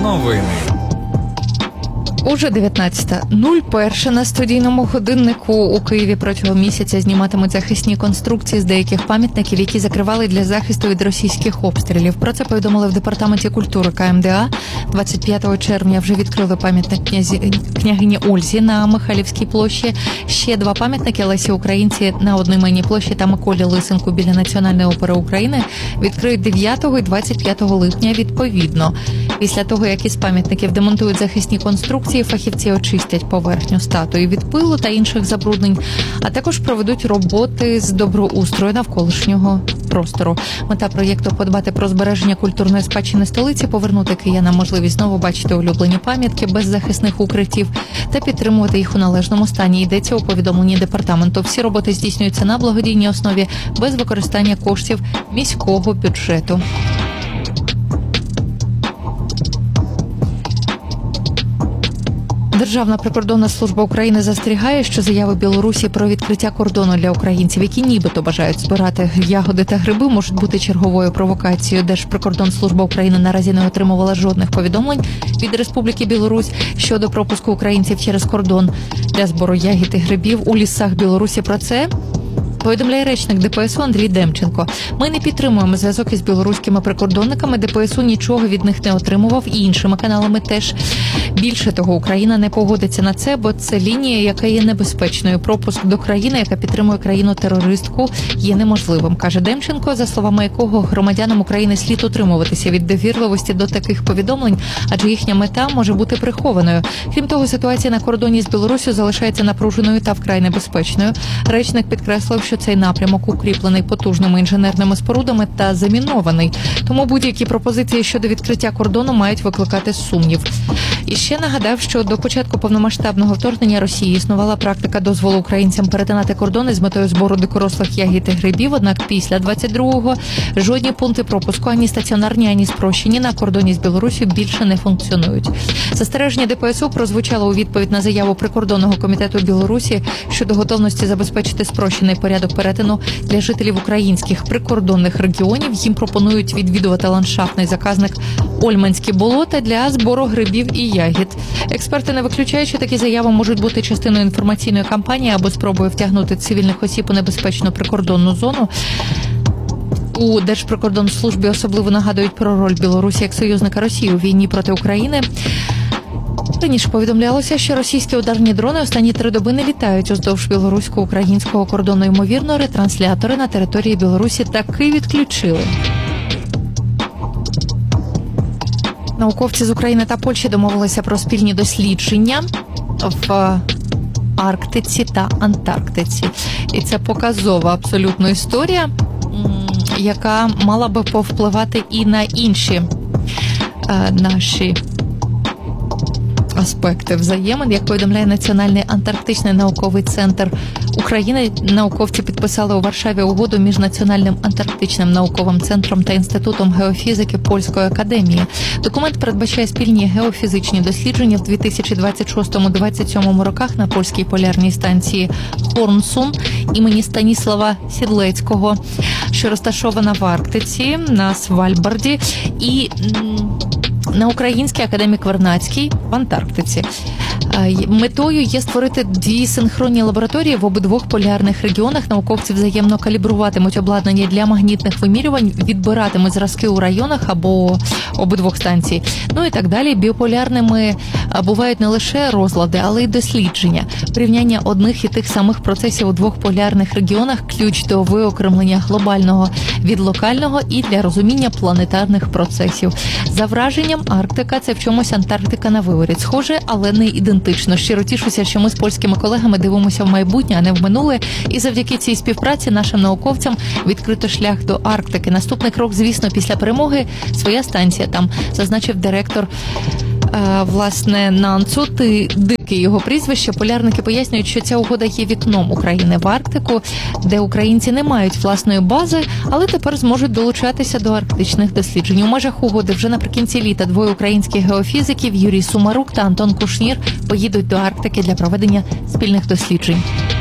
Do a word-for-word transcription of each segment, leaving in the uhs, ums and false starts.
Новини. Уже дев'ятнадцята нуль один на студійному годиннику. У Києві протягом місяця зніматимуть захисні конструкції з деяких пам'ятників, які закривали для захисту від російських обстрілів. Про це повідомили в Департаменті культури Ка Ем Де А. двадцять п'ятого червня вже відкрили пам'ятник князі... княгині Ользі на Михайлівській площі. Ще два пам'ятники Лесі Українці на Одноіменній площі та Миколі Лисенку біля Національної опери України відкриють дев'ятого і двадцять п'ятого липня відповідно. Після того, як із пам'ятників демонтують захисні конструкції, фахівці очистять поверхню статуї від пилу та інших забруднень, а також проведуть роботи з доброустрою навколишнього простору. Мета проєкту – подбати про збереження культурної спадщини столиці, повернути киянам можливість знову бачити улюблені пам'ятки без захисних укриттів та підтримувати їх у належному стані. Йдеться у повідомленні департаменту. Всі роботи здійснюються на благодійній основі без використання коштів міського бюджету. Державна прикордонна служба України застерігає, що заяви Білорусі про відкриття кордону для українців, які нібито бажають збирати ягоди та гриби, можуть бути черговою провокацією. Держприкордонслужба України наразі не отримувала жодних повідомлень від Республіки Білорусь щодо пропуску українців через кордон для збору ягід і грибів у лісах Білорусі. Про це повідомляє речник Де Пе Ес У Андрій Демченко. Ми не підтримуємо зв'язок із білоруськими прикордонниками, Де Пе Ес У нічого від них не отримував і іншими каналами теж. Більше того, Україна не погодиться на це, бо це лінія, яка є небезпечною. Пропуск до країни, яка підтримує країну-терористку, є неможливим, каже Демченко, за словами якого громадянам України слід утримуватися від довірливості до таких повідомлень, адже їхня мета може бути прихованою. Крім того, ситуація на кордоні з Білоруссю залишається напруженою та вкрай небезпечною. Речник підкреслив, що цей напрямок укріплений потужними інженерними спорудами та замінований. Тому будь-які пропозиції щодо відкриття кордону мають викликати сумнів. І ще нагадав, що до початку повномасштабного вторгнення Росії існувала практика дозволу українцям перетинати кордони з метою збору дикорослих ягід і грибів, однак після двадцять другого жодні пункти пропуску, ані стаціонарні, ані спрощені, на кордоні з Білоруссю більше не функціонують. Застереження Де Пе Ес У прозвучало у відповідь на заяву Прикордонного комітету Білорусі щодо готовності забезпечити спрощений порядок перетину для жителів українських прикордонних регіонів. Їм пропонують відвідувати ландшафтний заказник Ольманські болота для збору грибів і ягід. Експерти не виключають, що такі заяви можуть бути частиною інформаційної кампанії або спробою втягнути цивільних осіб у небезпечну прикордонну зону. У Держприкордонслужбі особливо нагадують про роль Білорусі як союзника Росії у війні проти України. Раніше повідомлялося, що російські ударні дрони останні три доби не літають уздовж білорусько-українського кордону. Ймовірно, ретранслятори на території Білорусі таки відключили. Науковці з України та Польщі домовилися про спільні дослідження в Арктиці та Антарктиці. І це показова абсолютно історія, яка мала би повпливати і на інші е, наші аспекти взаємин. Як повідомляє Національний антарктичний науковий центр України, науковці підписали у Варшаві угоду між Національним антарктичним науковим центром та Інститутом геофізики Польської академії. Документ передбачає спільні геофізичні дослідження в дві тисячі двадцять шостому - двадцять сьомому роках на польській полярній станції Хорнсун імені Станіслава Сідлецького, що розташована в Арктиці на Свальбарді, і на українській академік Вернадській в Антарктиці. Метою є створити дві синхронні лабораторії в обидвох полярних регіонах. Науковці взаємно калібруватимуть обладнання для магнітних вимірювань, відбиратимуть зразки у районах або обидвох станцій. Ну і так далі. Біополярними бувають не лише розлади, але й дослідження. Порівняння одних і тих самих процесів у двох полярних регіонах – ключ до виокремлення глобального від локального і для розуміння планетарних процесів. За враженням, Арктика – це в чомусь Антарктика на виворіт. Схоже, але не ідентично. Щиро тішуся, що ми з польськими колегами дивимося в майбутнє, а не в минуле. І завдяки цій співпраці нашим науковцям відкрито шлях до Арктики. Наступний крок, звісно, після перемоги – своя станція там, зазначив директор власне НАНЦу, ти дике його прізвище. Полярники пояснюють, що ця угода є вікном України в Арктику, де українці не мають власної бази, але тепер зможуть долучатися до арктичних досліджень. У межах угоди вже наприкінці літа двоє українських геофізиків, Юрій Сумарук та Антон Кушнір, поїдуть до Арктики для проведення спільних досліджень.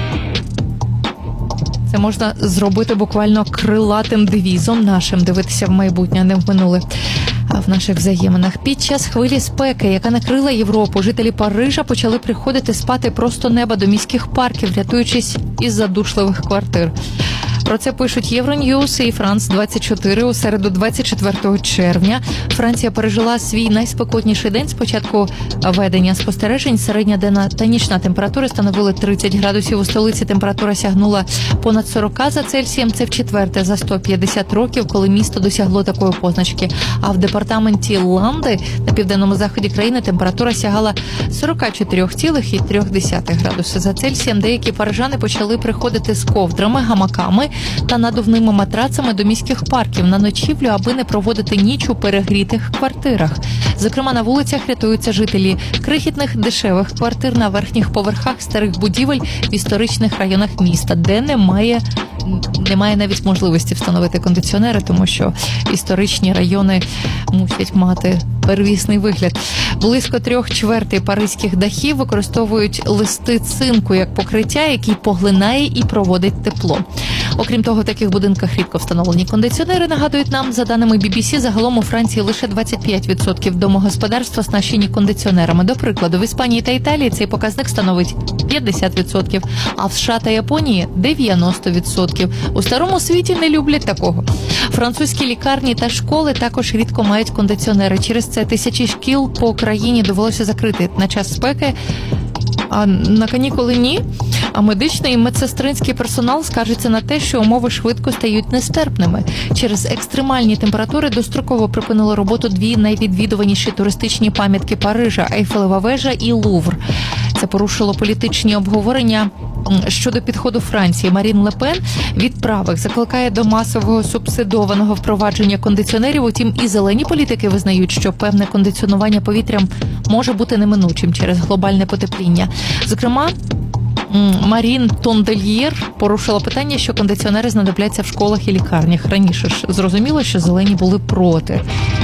Це можна зробити буквально крилатим девізом нашим, дивитися в майбутнє, а не в минуле. в наших взаєминах. Під час хвилі спеки, яка накрила Європу, жителі Парижа почали приходити спати просто неба до міських парків, рятуючись із задушливих квартир. Про це пишуть Євроньюз і Франс двадцять чотири. У середу двадцять четвертого червня Франція пережила свій найспекотніший день з початку ведення спостережень. Середня денна та нічна температури становили тридцять градусів. У столиці температура сягнула понад сорок за Цельсієм. Це вчетверте за сто п'ятдесят років, коли місто досягло такої позначки. А в департаменті Ланди на південному заході країни температура сягала сорок чотири цілих три десятих градуси за Цельсієм. Деякі парижани почали приходити з ковдрами, гамаками та надувними матрацами до міських парків на ночівлю, аби не проводити ніч у перегрітих квартирах. Зокрема, на вулицях рятуються жителі крихітних дешевих квартир на верхніх поверхах старих будівель в історичних районах міста, де немає немає навіть можливості встановити кондиціонери, тому що історичні райони мусять мати первісний вигляд. Близько трьох чвертей паризьких дахів використовують листи цинку як покриття, який поглинає і проводить тепло. Окрім того, в таких будинках рідко встановлені кондиціонери, нагадують нам. За даними бі бі сі, загалом у Франції лише двадцять п'ять відсотків домогосподарств оснащені кондиціонерами. До прикладу, в Іспанії та Італії цей показник становить п'ятдесят відсотків, а в США та Японії – дев'яносто відсотків. У старому світі не люблять такого. Французькі лікарні та школи також рідко мають кондиціонери. Через це тисячі шкіл по країні довелося закрити на час спеки, а на канікули ні. А медичний і медсестринський персонал скаржиться на те, що умови швидко стають нестерпними. Через екстремальні температури достроково припинили роботу дві найвідвідуваніші туристичні пам'ятки Парижа – Ейфелева вежа і Лувр. Це порушило політичні обговорення щодо підходу Франції. Марін Ле Пен від правих закликає до масового субсидованого впровадження кондиціонерів. Утім, і зелені політики визнають, що певне кондиціонування повітрям може бути неминучим через глобальне потепління. Зокрема, Марін Тондельєр порушила питання, що кондиціонери знадобляться в школах і лікарнях. Раніше ж зрозуміло, що зелені були проти.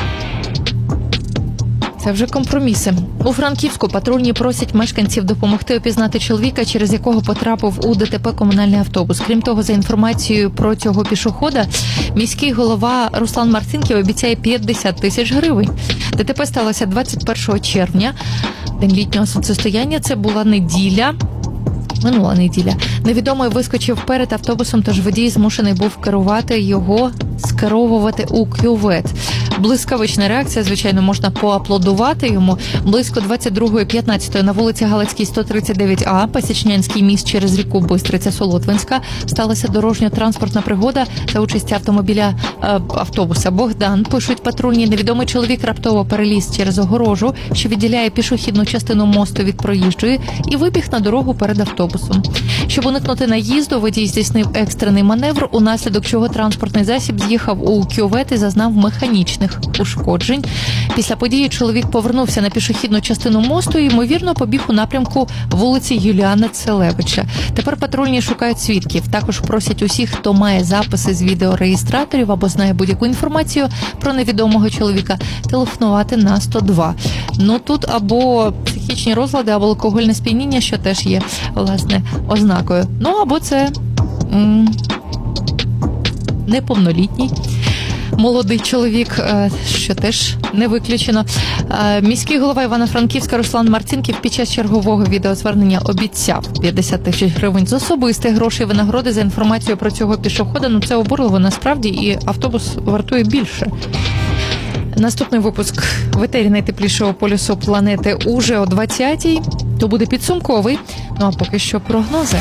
Це вже компроміси. У Франківську патрульні просять мешканців допомогти опізнати чоловіка, через якого потрапив у ДТП комунальний автобус. Крім того, за інформацією про цього пішохода, міський голова Руслан Марцинків обіцяє п'ятдесят тисяч гривень. ДТП сталося двадцять першого червня, день літнього сонцестояння. Це була неділя. Минула неділя. Невідомий вискочив перед автобусом, тож водій змушений був керувати його, скеровувати у кювет. Блискавична реакція, звичайно, можна поаплодувати йому. Близько двадцять другої п'ятнадцятої на вулиці Галицькій, сто тридцять дев'ять А, Пасічнянський міст через ріку Бистриця-Солотвинська, сталася дорожньо-транспортна пригода за участі автомобіля е, автобуса «Богдан». Пишуть патрульні, невідомий чоловік раптово переліз через огорожу, що відділяє пішохідну частину мосту від проїжджої, і вибіг на дорогу перед автобусом. Щоб уникнути наїзду, водій здійснив екстрений маневр, унаслідок чого транспортний засіб з'їхав у кювет і зазнав механічних ушкоджень. Після події чоловік повернувся на пішохідну частину мосту і, ймовірно, побіг у напрямку вулиці Юліана Целевича. Тепер патрульні шукають свідків. Також просять усіх, хто має записи з відеореєстраторів або знає будь-яку інформацію про невідомого чоловіка, телефонувати на сто два. Ну тут або психічні розлади, або алкогольне сп'яніння, що теж є, власне, ознакою. Ну або це м- неповнолітній молодий чоловік, що теж не виключено. Міський голова Івано-Франківська Руслан Марцинків під час чергового відеозвернення обіцяв п'ятдесят тисяч гривень з особистих грошей винагороди за інформацію про цього пішохода. Ну це обурливо насправді, і автобус вартує більше. Наступний випуск в етері найтеплішого полюсу планети уже о двадцятій. То буде підсумковий. Ну а поки що прогнози.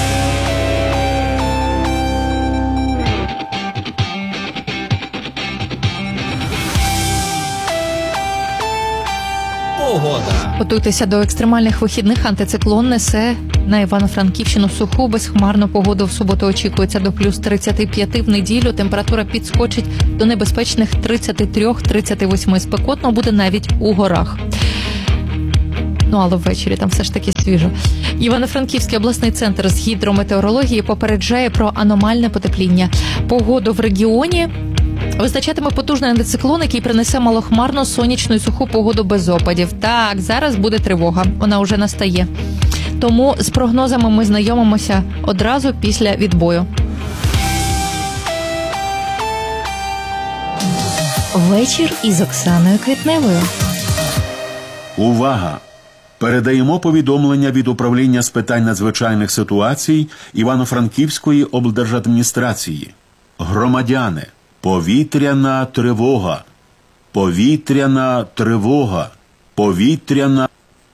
Погода. Готуйтеся до екстремальних вихідних. Антициклон несе на Івано-Франківщину суху, безхмарну погоду. В суботу очікується до плюс тридцять п'ять, в неділю температура підскочить до небезпечних тридцять три - тридцять вісім. Спекотно буде навіть у горах. Ну, але ввечері там все ж таки свіжо. Івано-Франківський обласний центр з гідрометеорології попереджає про аномальне потепління. Погоду в регіоні визначатиме потужний антициклон, який принесе малохмарну, сонячну і суху погоду без опадів. Так, зараз буде тривога. Вона вже настає. Тому з прогнозами ми знайомимося одразу після відбою. Вечір із Оксаною Квітневою. Увага! Передаємо повідомлення від Управління з питань надзвичайних ситуацій Івано-Франківської облдержадміністрації. Громадяни, повітряна тривога, повітряна тривога, повітряна...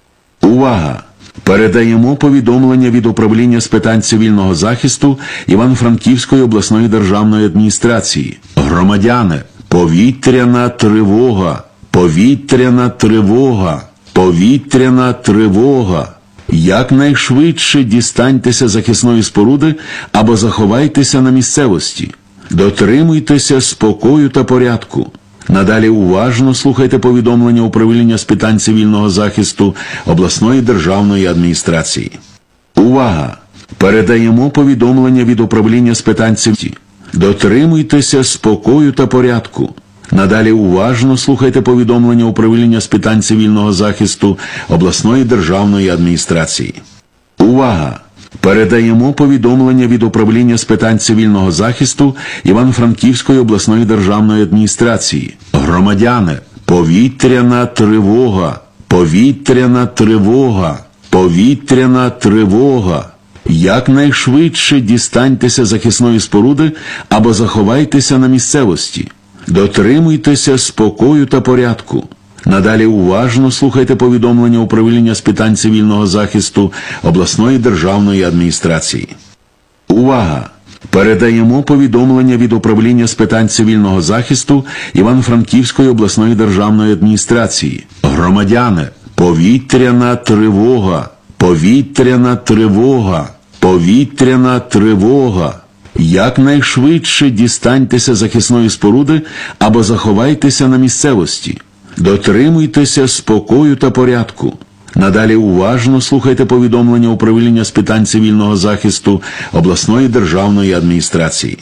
Увага! Передаємо повідомлення від Управління з питань цивільного захисту Івано-Франківської обласної державної адміністрації. Громадяни, повітряна тривога, повітряна тривога, повітряна тривога. Якнайшвидше дістаньтеся захисної споруди або заховайтеся на місцевості. Дотримуйтеся спокою та порядку. Надалі уважно слухайте повідомлення Управління з питань цивільного захисту обласної державної адміністрації. Увага! Передаємо повідомлення від Управління з питань цивільного. Дотримуйтеся спокою та порядку. Надалі уважно слухайте повідомлення Управління з питань цивільного захисту обласної державної адміністрації. Увага! Передаємо повідомлення від Управління з питань цивільного захисту Івано-Франківської обласної державної адміністрації. Громадяни, повітряна тривога, повітряна тривога, повітряна тривога. Якнайшвидше дістаньтеся захисної споруди або заховайтеся на місцевості. Дотримуйтеся спокою та порядку. Надалі уважно слухайте повідомлення Управління з питань цивільного захисту обласної державної адміністрації. Увага! Передаємо повідомлення від Управління з питань цивільного захисту Івано-Франківської обласної державної адміністрації. Громадяни, повітряна тривога, повітряна тривога, повітряна тривога. Якнайшвидше дістаньтеся захисної споруди або заховайтеся на місцевості. Дотримуйтеся спокою та порядку. Надалі уважно слухайте повідомлення Управління з питань цивільного захисту обласної державної адміністрації.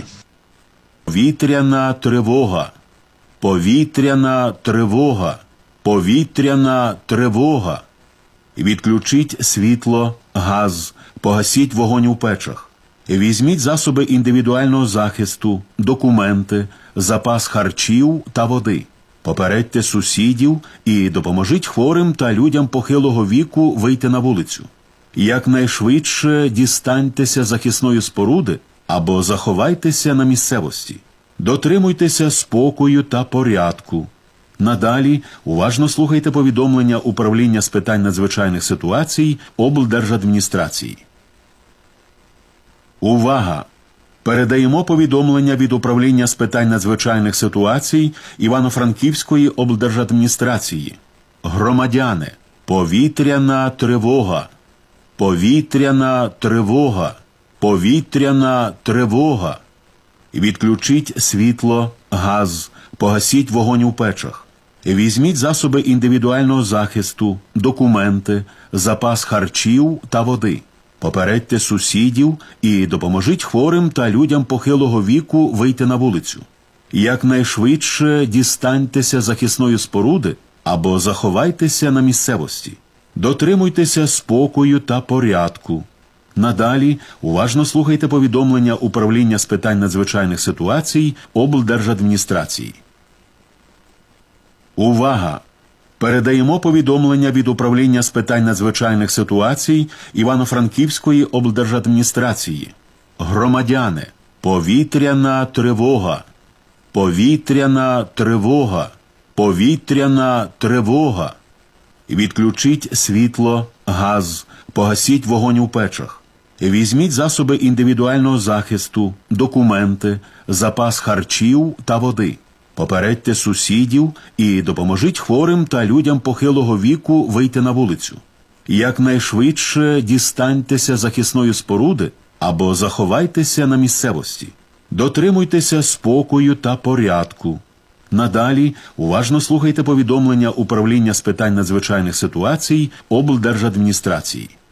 Повітряна тривога, повітряна тривога, повітряна тривога. Відключіть світло, газ, погасіть вогонь у печах. Візьміть засоби індивідуального захисту, документи, запас харчів та води. Попередьте сусідів і допоможіть хворим та людям похилого віку вийти на вулицю. Якнайшвидше дістаньтеся захисної споруди або заховайтеся на місцевості. Дотримуйтеся спокою та порядку. Надалі уважно слухайте повідомлення Управління з питань надзвичайних ситуацій облдержадміністрації. Увага! Передаємо повідомлення від Управління з питань надзвичайних ситуацій Івано-Франківської облдержадміністрації. Громадяни, повітряна тривога, повітряна тривога, повітряна тривога. Відключіть світло, газ, погасіть вогонь у печах. Візьміть засоби індивідуального захисту, документи, запас харчів та води. Попередьте сусідів і допоможіть хворим та людям похилого віку вийти на вулицю. Якнайшвидше дістаньтеся захисної споруди або заховайтеся на місцевості. Дотримуйтеся спокою та порядку. Надалі уважно слухайте повідомлення Управління з питань надзвичайних ситуацій облдержадміністрації. Увага! Передаємо повідомлення від Управління з питань надзвичайних ситуацій Івано-Франківської облдержадміністрації. Громадяни, повітряна тривога, повітряна тривога, повітряна тривога. Відключіть світло, газ, погасіть вогонь у печах. Візьміть засоби індивідуального захисту, документи, запас харчів та води. Попередьте сусідів і допоможіть хворим та людям похилого віку вийти на вулицю. Якнайшвидше дістаньтеся захисної споруди або заховайтеся на місцевості. Дотримуйтеся спокою та порядку. Надалі уважно слухайте повідомлення Управління з питань надзвичайних ситуацій облдержадміністрації.